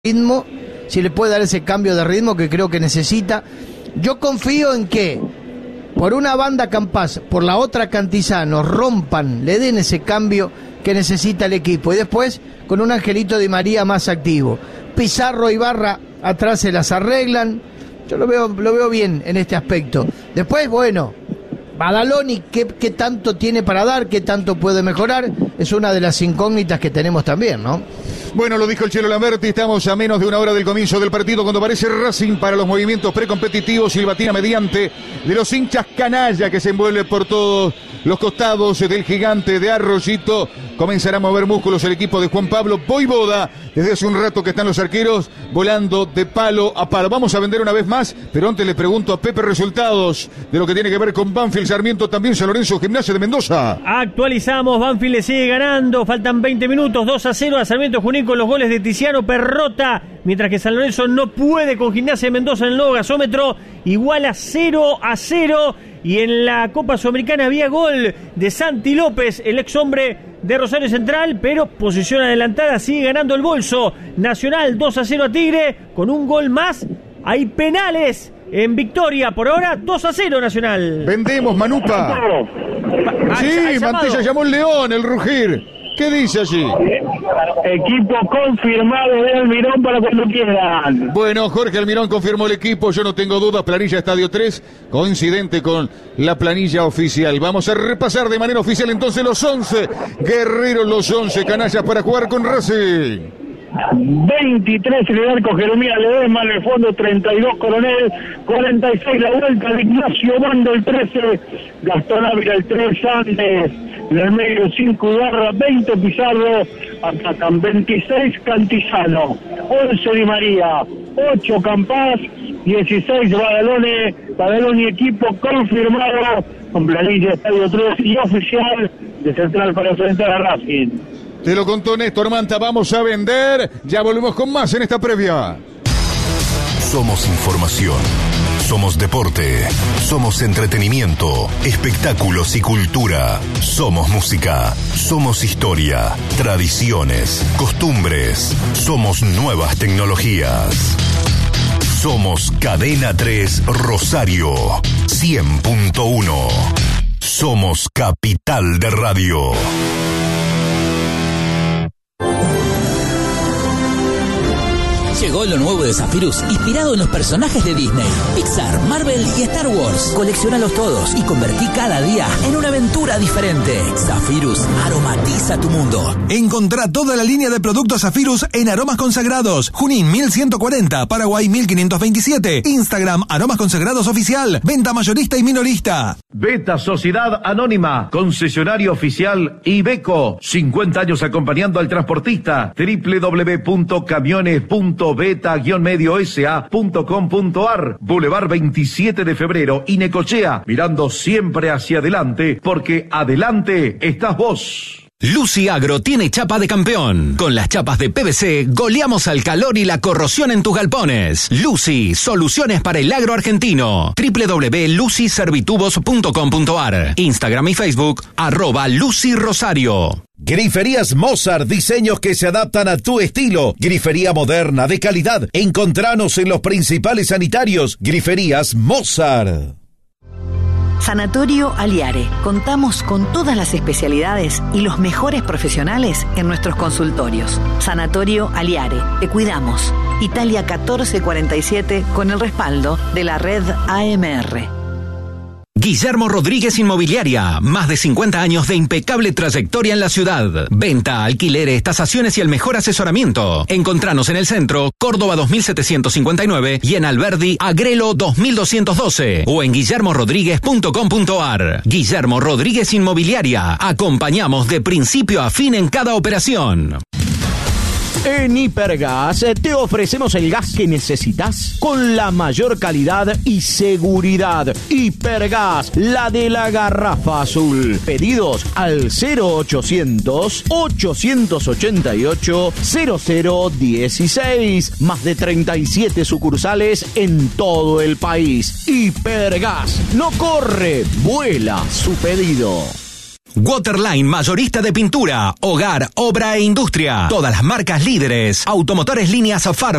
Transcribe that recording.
ritmo, si le puede dar ese cambio de ritmo que creo que necesita. Yo confío en que por una banda Campás, por la otra Cantizano, rompan, le den ese cambio que necesita el equipo, y después con un Angelito Di María más activo. Pizarro y Barra atrás se las arreglan. Yo lo veo bien en este aspecto. Después, bueno, Badaloni, ¿qué tanto tiene para dar? ¿Qué tanto puede mejorar? Es una de las incógnitas que tenemos también, ¿no? Bueno, lo dijo el Chelo Lamberti, estamos a menos de una hora del comienzo del partido cuando aparece Racing para los movimientos precompetitivos, silbatina mediante de los hinchas canalla que se envuelve por todos los costados del gigante de Arroyito. Comenzará a mover músculos el equipo de Juan Pablo Voivoda. Desde hace un rato que están los arqueros volando de palo a palo. Vamos a vender una vez más, pero antes le pregunto a Pepe resultados de lo que tiene que ver con Banfield, Sarmiento, también San Lorenzo, Gimnasia de Mendoza. Actualizamos, Banfield le sigue ganando, faltan 20 minutos, 2-0 a Sarmiento Junín con los goles de Tiziano Perrota, mientras que San Lorenzo no puede con Gimnasia de Mendoza en el nuevo gasómetro, igual a 0-0. Y en la Copa Sudamericana había gol de Santi López, el ex hombre de Rosario Central, pero posición adelantada, sigue ganando el bolso. Nacional 2-0 a Tigre, con un gol más. Hay penales en victoria, por ahora 2-0 Nacional. Vendemos, Manupa. Sí, Mantilla llamó el León, el Rugir. ¿Qué dice allí? Equipo confirmado de Almirón para cuando quieran. Bueno, Jorge Almirón confirmó el equipo, yo no tengo dudas, planilla Estadio 3, coincidente con la planilla oficial. Vamos a repasar de manera oficial entonces los 11 guerreros, los 11 canallas para jugar con Racing. 23 en el arco Jeremías Ledesma, en el fondo 32 Coronel, 46 la vuelta de Ignacio Bando, el 13 Gastón Ávila, el 3 Andes, en el medio 5 Ibarra, 20 Pizarro, atacan 26 Cantizano, 11 Di María, 8 Campás, 16 Badaloni equipo confirmado con planilla Estadio 3 y oficial de Central para enfrentar a Racing. Te lo contó Néstor Manta, vamos a vender, ya volvemos con más en esta previa. Somos información, somos deporte, somos entretenimiento, espectáculos y cultura, somos música, somos historia, tradiciones, costumbres, somos nuevas tecnologías. Somos Cadena 3 Rosario 100.1. Somos Capital de Radio. Llegó lo nuevo de Zephyrus, inspirado en los personajes de Disney, Pixar, Marvel y Star Wars. Colecciónalos todos y convertí cada día en una aventura diferente. Zephyrus aromatiza tu mundo. Encontrá toda la línea de productos Zephyrus en Aromas Consagrados. Junín 1140, Paraguay 1527, Instagram Aromas Consagrados Oficial, venta mayorista y minorista. Beta Sociedad Anónima, concesionario oficial Iveco, 50 años acompañando al transportista. www.camiones.beta-mediosa.com.ar, Boulevard 27 de febrero y Necochea, mirando siempre hacia adelante, porque adelante estás vos. Lucy Agro tiene chapa de campeón. Con las chapas de PVC goleamos al calor y la corrosión en tus galpones. Lucy, soluciones para el agro argentino. www.lucyservitubos.com.ar, Instagram y Facebook @LucyRosario. Griferías Mozart, diseños que se adaptan a tu estilo. Grifería moderna, de calidad. Encontranos en los principales sanitarios. Griferías Mozart. Sanatorio Aliare. Contamos con todas las especialidades y los mejores profesionales en nuestros consultorios. Sanatorio Aliare. Te cuidamos. Italia 1447 con el respaldo de la red AMR. Guillermo Rodríguez Inmobiliaria, más de 50 años de impecable trayectoria en la ciudad. Venta, alquileres, tasaciones y el mejor asesoramiento. Encontranos en el centro, Córdoba 2759 y en Alberdi, Agrelo 2212 o en guillermorodríguez.com.ar. Guillermo Rodríguez Inmobiliaria, acompañamos de principio a fin en cada operación. En Hipergas te ofrecemos el gas que necesitas con la mayor calidad y seguridad. Hipergas, la de la garrafa azul. Pedidos al 0800-888-0016. Más de 37 sucursales en todo el país. Hipergas, no corre, vuela su pedido. Waterline, mayorista de pintura, hogar, obra e industria. Todas las marcas líderes. Automotores líneas Farbe.